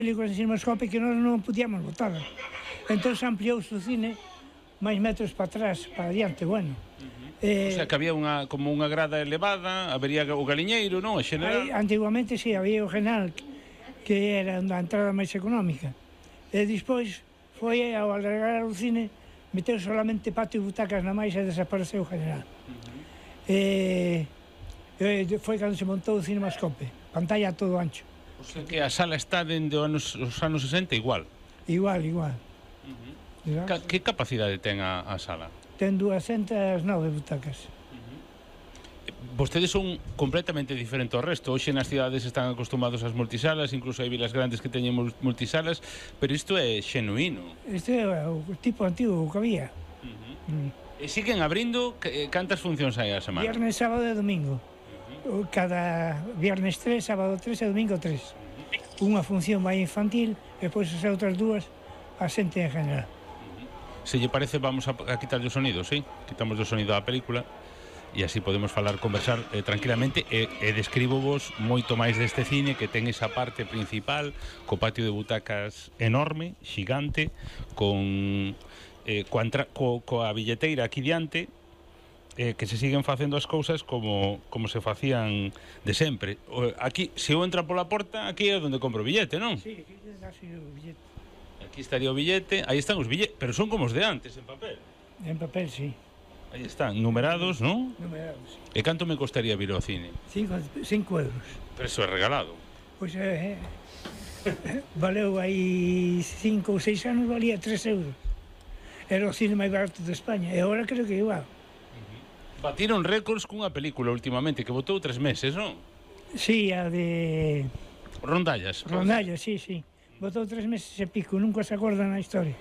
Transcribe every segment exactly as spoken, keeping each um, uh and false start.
películas de cinemascope que nós non podíamos botar. Entón ampliouse o cine máis metros para atrás, para adiante, bueno. Uh-huh. Eh, o sea, que había unha, como unha grada elevada, habería o galiñeiro, non? A general. Aí, antiguamente, sí, había o general, que era a entrada máis económica. E despois foi ao alargar o cine, meteu solamente patio e butacas na máis e desapareceu o general. Uh-huh. E, e foi cando se montou o cinemascope, pantalla a todo ancho. O sea, que a sala está dende os anos, os anos sesenta igual? Igual, igual. Uh-huh. Ca que capacidade ten a, a sala? Ten duascentas nove butacas. Uh-huh. Vostedes son completamente diferente ao resto. Hoxe nas cidades están acostumados ás multisalas, incluso hai vilas grandes que teñen multisalas, pero isto é xenuíno. Isto é o tipo antigo que había. Uh-huh. mm. E siguen abrindo, cantas funcións hai a semana? Viernes, sábado e domingo. Cada viernes tres, sábado tres e domingo tres. Unha función vai infantil e depois as outras dúas a xente en general. Se lle parece, vamos a, a quitarlle o sonido, sí? Quitamos o sonido da película e así podemos falar, conversar eh, tranquilamente e, e describo vos moito máis deste cine que ten esa parte principal co patio de butacas enorme, xigante, con eh, coa, co, coa billeteira aquí diante, Eh, que se siguen facendo as cousas como, como se facían de sempre. O, aquí, se eu entra pola porta, aquí é onde compro o billete, non? Sí, aquí está o billete. Aquí estaría o billete, aí están os billetes, pero son como os de antes, en papel. En papel, sí. Aí están, numerados, non? Numerados, sí. E canto me costaría vir ao cine? Cinco, cinco euros. Pero eso é regalado. Pois pues, eh, eh, valeu aí cinco ou seis anos, valía tres euros. Era o cine máis barato de España, e agora creo que igual. Batiron récords cunha película últimamente que botou tres meses, non? Sí, a de... Rondallas. Rondallas, sí, sí. Botou tres meses e pico, nunca se acordan a historia.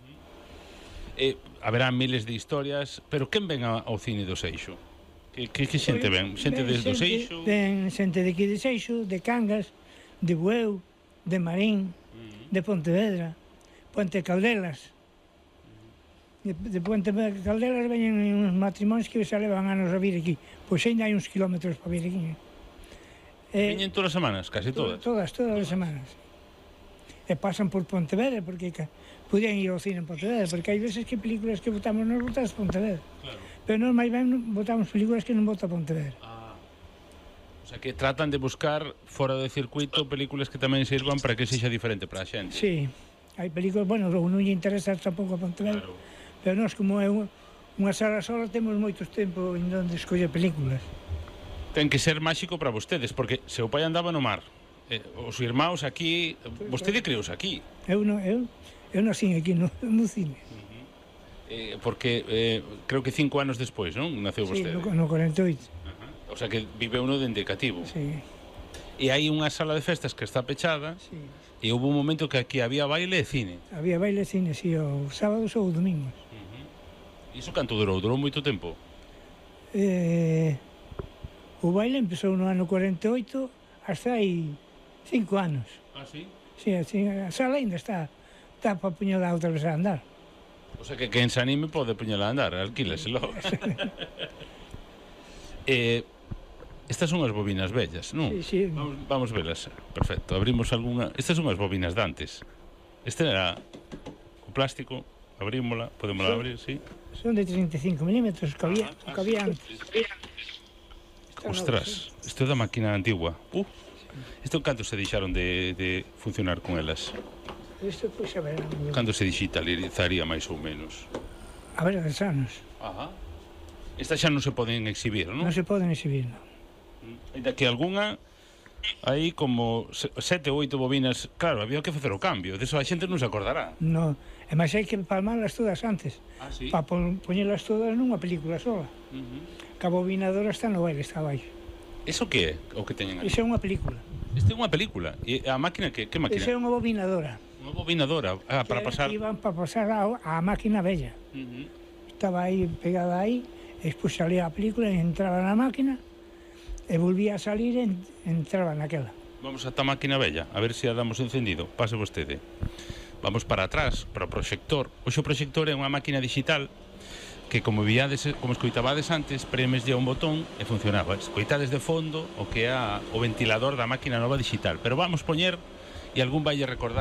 Uh-huh. eh, haberá miles de historias, pero quen ven ao cine do Seixo? Que, que, que xente ven? Xente de, do Seixo? Ven xente de aquí de Seixo, de Cangas, de Bueu, de Marín, uh-huh. de Pontevedra, Puente Caldelas. De, de Puente Caldelas veñen uns matrimóns que se levan anos a vir aquí. Pois ainda hai uns kilómetros para vir aquí. Eh, veñen todas as semanas, casi todas? Todas, todas as semanas. E pasan por Pontevedra, porque podían ir ao cine en Pontevedra, porque hai veces que películas que votamos nos votamos Pontevedra. Claro. Pero nós máis ben votamos películas que non vota Pontevedra. Ah. O sea, que tratan de buscar fora de circuito películas que tamén sirvan para que sexa diferente para a xente. Sí. Hai películas, bueno, non lle interesa tampouco a Pontevedra. Claro. Pero nós, como é unha sala sola, temos moitos tempos en onde escoller películas. Ten que ser máxico para vostedes, porque se o pai andaba no mar, eh, os irmãos aquí, vostede creos aquí. Eu non, eu, eu nací aquí no, no cine. Uh-huh. eh, porque eh, creo que cinco anos despois, non? Naceu vostede. Sí, no, no cuarenta e oito. Uh-huh. O sea que vive uno dende cativo. Sí. E hai unha sala de festas que está pechada. Sí. E houve un momento que aquí había baile e cine. Había baile e cine, si, sí, os sábados ou os domingos. Uh-huh. Iso canto durou? Durou moito tempo? Eh, o baile empezou no ano cuarenta e oito hasta hai cinco anos. Ah, sí? Sí, así, a sala ainda está, está para puñala outra vez a andar. O sea que quen se anime pode puñala a andar, alquíleselo. eh... Estas son as bobinas vellas, non? Sí, sí. Vamos, vamos velas. Perfecto. Abrimos algunha... Estas son as bobinas de antes. Este era o plástico. Abrímola. Podémola abrir, sí. Son de treinta e cinco milímetros, que había, ah, que había sí, antes. Sí, sí. Ostras, isto é da máquina antigua. Uh, isto canto se deixaron de, de funcionar con elas? Isto, pois, a ver... Cando se digitalizaría máis ou menos? A ver, dos anos. Ajá. Estas xa non se poden exhibir, non? Non se poden exhibir, non. Ainda que algunha aí como sete ou oito bobinas, claro, había que facer o cambio, deso a xente non se acordará. No, e máis hai que palmarlas todas antes. Ah, sí? Para poñelas todas nunha película sola. Uh-huh. Que a bobinadora está no baile, está abaixo. Eso que é o que teñen aquí? Iso é unha película. Este é unha película. E a máquina que, que máquina? Iso é unha bobinadora. Unha bobinadora, ah, para pasar... Que iban para pasar a, a máquina bella. Uh-huh. Estaba aí, pegada aí, e despois salía a película e entraba na máquina, e volvía a salir e entraba naquela. Vamos ata a máquina bella, a ver se a damos encendido. Pase vostede. Vamos para atrás, para o proxector. Hoxe o proxector é unha máquina digital que, como viades, como escoitabades antes, premeslle un botón e funcionaba. Escoitades de fondo o que é o ventilador da máquina nova digital. Pero vamos poñer e algún vai recordar